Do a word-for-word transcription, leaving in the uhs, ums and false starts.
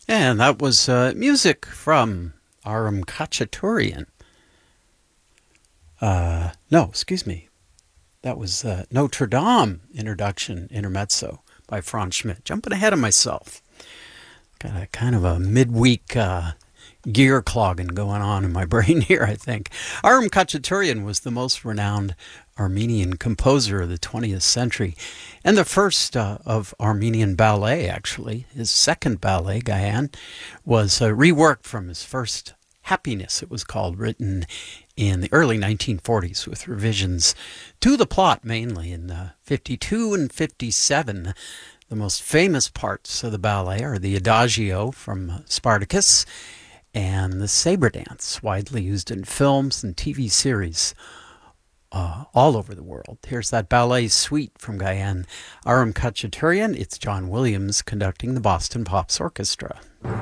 And that was uh, music from Aram Khachaturian. Uh, no, excuse me. That was uh, Notre Dame introduction, intermezzo by Franz Schmidt. Jumping ahead of myself. Got a kind of a midweek uh, gear clogging going on in my brain here, I think. Aram Khachaturian was the most renowned Armenian composer of the twentieth century and the first uh, of Armenian ballet, actually. His second ballet, Gayan, was uh, reworked from his first Happiness, it was called, written in the early nineteen forties with revisions to the plot mainly in uh, fifty-two and fifty-seven. The most famous parts of the ballet are the Adagio from Spartacus and the Sabre Dance, widely used in films and T V series uh, all over the world. Here's that ballet suite from Gayan Aram Khachaturian. It's John Williams conducting the Boston Pops Orchestra.